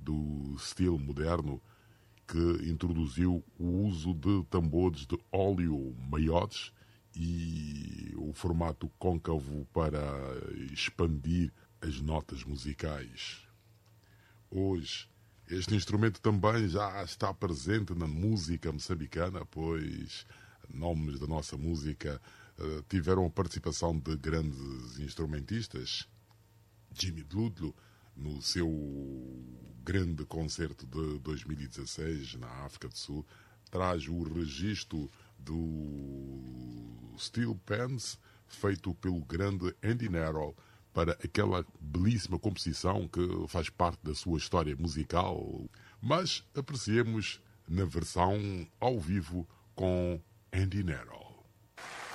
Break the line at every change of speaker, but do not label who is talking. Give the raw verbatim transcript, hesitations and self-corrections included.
do estilo moderno, que introduziu o uso de tambores de óleo maiores e o formato côncavo para expandir as notas musicais. Hoje, este instrumento também já está presente na música moçambicana, pois nomes da nossa música uh, tiveram a participação de grandes instrumentistas. Jimmy Dludlo, no seu grande concerto de dois mil e dezasseis na África do Sul, traz o registro do Steel Pans feito pelo grande Andy Narrow para aquela belíssima composição que faz parte da sua história musical. Mas apreciemos na versão ao vivo com Andy Narrow.